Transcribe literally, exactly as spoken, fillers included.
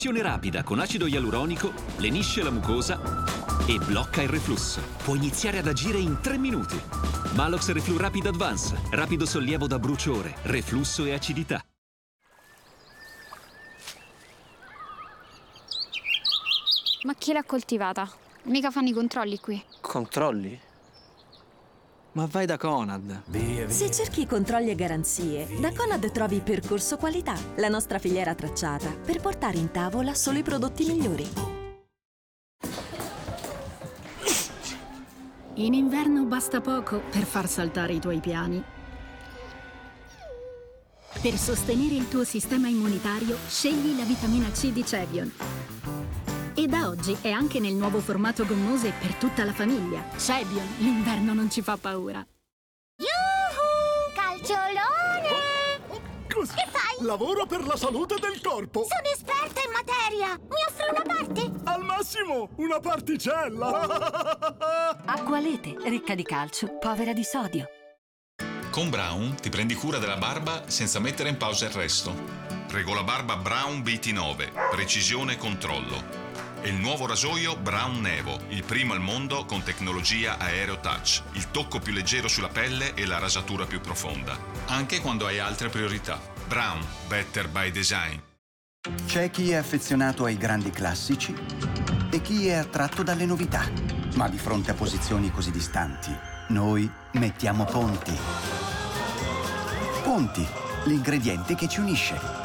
Azione rapida con acido ialuronico lenisce la mucosa e blocca il reflusso. Può iniziare ad agire in tre minuti. Malox Reflu Rapid Advance. Rapido sollievo da bruciore, reflusso e acidità. Ma chi l'ha coltivata? Mica fanno i controlli qui. Controlli? Ma vai da Conad. Se cerchi controlli e garanzie, da Conad trovi Percorso Qualità, la nostra filiera tracciata, per portare in tavola solo i prodotti migliori. In inverno basta poco per far saltare i tuoi piani. Per sostenere il tuo sistema immunitario, scegli la vitamina C di Cevion. E da oggi è anche nel nuovo formato gommose per tutta la famiglia. Cevion, l'inverno non ci fa paura. Yuhu! Calciolone! Oh, oh, cosa? Che fai? Lavoro per la salute del corpo! Sono esperta in materia! Mi offri una parte? Al massimo, una particella! Acqualete, ricca di calcio, povera di sodio. Con Braun ti prendi cura della barba senza mettere in pausa il resto. Regola barba Braun B T nove, precisione e controllo. E il nuovo rasoio Braun Nevo, il primo al mondo con tecnologia Aereo Touch, il tocco più leggero sulla pelle e la rasatura più profonda, anche quando hai altre priorità. Braun, better by design. C'è chi è affezionato ai grandi classici e chi è attratto dalle novità. Ma di fronte a posizioni così distanti, noi mettiamo ponti. Ponti, l'ingrediente che ci unisce.